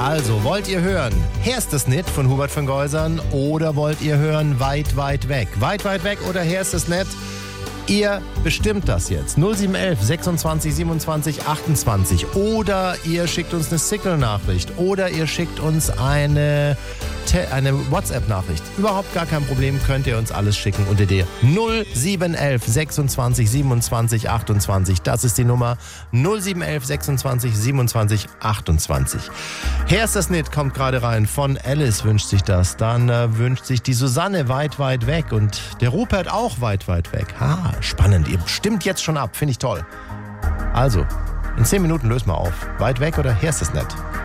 Also, wollt ihr hören Herst es nit von Hubert von Geusern oder wollt ihr hören Weit, weit weg? Weit, weit weg oder Herst es nit? Ihr bestimmt das jetzt. 0711 26 27 28. Oder ihr schickt uns eine Signal-Nachricht. Oder ihr schickt uns eine WhatsApp-Nachricht. Überhaupt gar kein Problem, könnt ihr uns alles schicken unter der 0711 26 27 28. Das ist die Nummer 0711 26 27 28. Herst es nit kommt gerade rein. Von Alice wünscht sich das. Dann wünscht sich die Susanne Weit, weit weg. Und der Rupert auch weit, weit weg. Spannend. Ihr stimmt jetzt schon ab. Finde ich toll. Also, in 10 Minuten lösen wir auf. Weit weg oder Herst es nit?